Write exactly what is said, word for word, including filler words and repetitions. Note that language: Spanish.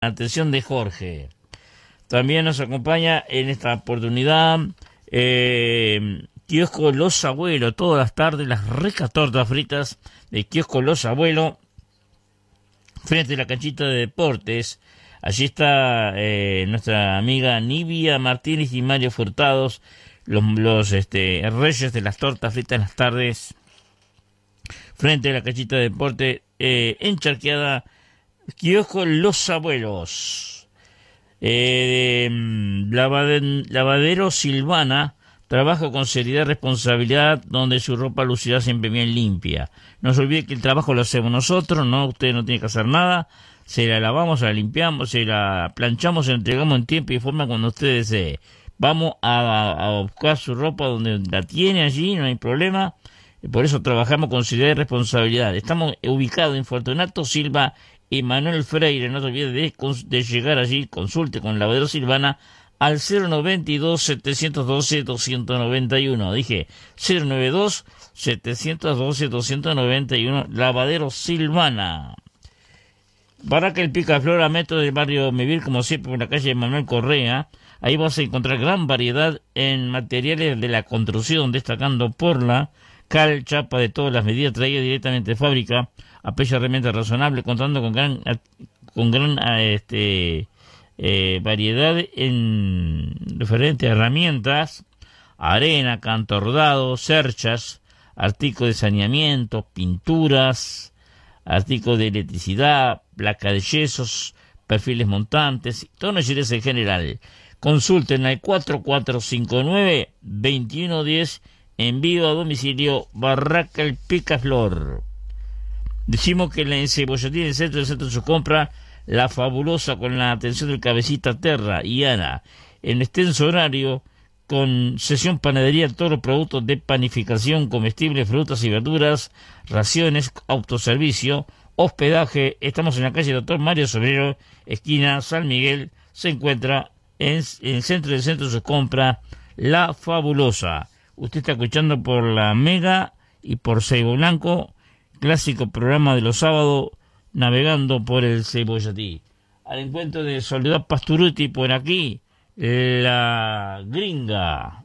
atención de Jorge. También nos acompaña en esta oportunidad eh, Kiosco Los Abuelos, todas las tardes las ricas tortas fritas de Kiosco Los Abuelos, frente a la canchita de deportes. Allí está eh, nuestra amiga Nivia Martínez y Mario Furtados, los, los este, reyes de las tortas fritas en las tardes, frente a la canchita de deporte, eh, encharqueada, Kiosco Los Abuelos. Eh, lavade, lavadero Silvana, trabajo con seriedad y responsabilidad, donde su ropa lucirá siempre bien limpia. No se olvide que el trabajo lo hacemos nosotros, no, usted no tiene que hacer nada. Se la lavamos, se la limpiamos, se la planchamos, se la entregamos en tiempo y forma cuando usted desee. Vamos a, a buscar su ropa donde la tiene allí, no hay problema. Por eso trabajamos con seriedad y responsabilidad. Estamos ubicados en Fortunato Silva y Manuel Freire. No se olvide de, de llegar allí, consulte con Lavadero Silvana al cero noventa y dos, setecientos doce, doscientos noventa y uno. Dije cero noventa y dos, setecientos doce, doscientos noventa y uno, Lavadero Silvana. Barraca El Picaflor, a metro del barrio Mevir, como siempre, en la calle Manuel Correa. Ahí vas a encontrar gran variedad en materiales de la construcción, destacando porla, cal, chapa de todas las medidas traídas directamente de fábrica, a precio realmente razonable, contando con gran, con gran este, eh, variedad en diferentes herramientas, arena, canto rodado, cerchas, artículos de saneamiento, pinturas, artículos de electricidad, placa de yesos, perfiles montantes, tornillerías en general. Consulten al cuatro cuatro cinco nueve, dos uno uno cero, envío a domicilio, Barraca El Picaflor. Decimos que en la Cebollatín, en el centro del centro de su compra, La Fabulosa, con la atención del cabecita Terra y Ana, en extenso horario, con sesión panadería, todos los productos de panificación, comestibles, frutas y verduras, raciones, autoservicio, hospedaje. Estamos en la calle Doctor Mario Sobrero, esquina San Miguel. Se encuentra en, en el centro del centro de su compra, La Fabulosa. Usted está escuchando por la Mega y por Ceibo Blanco, clásico programa de los sábados, navegando por el Cebollatí. Al encuentro de Soledad Pasturuti por aquí, la gringa.